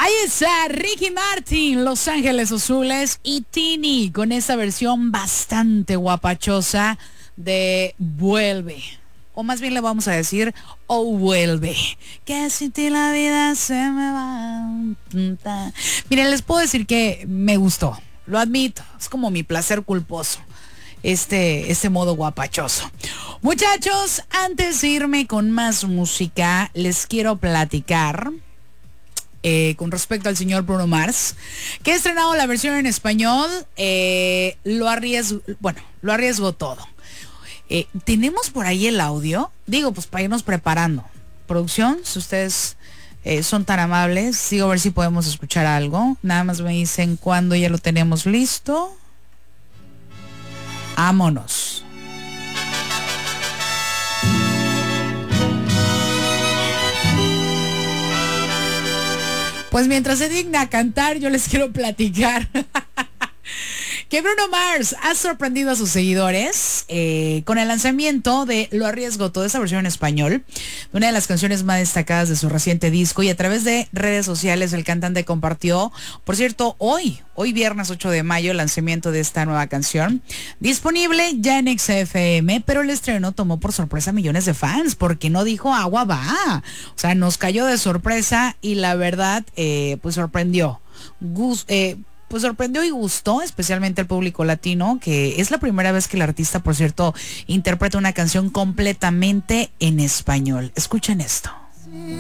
Ahí está Ricky Martin, Los Ángeles Azules y Tini con esa versión bastante guapachosa de Vuelve. O más bien le vamos a decir, oh vuelve, que sin ti la vida se me va. Miren, les puedo decir que me gustó, lo admito, es como mi placer culposo. Este modo guapachoso. Muchachos, antes de irme con más música, les quiero platicar con respecto al señor Bruno Mars, que ha estrenado la versión en español. Lo arriesgo todo. ¿Tenemos por ahí el audio? Digo, pues para irnos preparando. Producción, si ustedes son tan amables, digo a ver si podemos escuchar algo. Nada más me dicen cuándo ya lo tenemos listo. Vámonos. Pues mientras se digna a cantar, yo les quiero platicar que Bruno Mars ha sorprendido a sus seguidores con el lanzamiento de Lo arriesgo todo, esa versión en español, una de las canciones más destacadas de su reciente disco, y a través de redes sociales el cantante compartió, por cierto, hoy viernes 8 de mayo, el lanzamiento de esta nueva canción, disponible ya en XFM, pero el estreno tomó por sorpresa a millones de fans, porque no dijo agua va, o sea, nos cayó de sorpresa y la verdad, pues sorprendió. Pues sorprendió y gustó especialmente al público latino, que es la primera vez que el artista, por cierto, interpreta una canción completamente en español. Escuchen esto.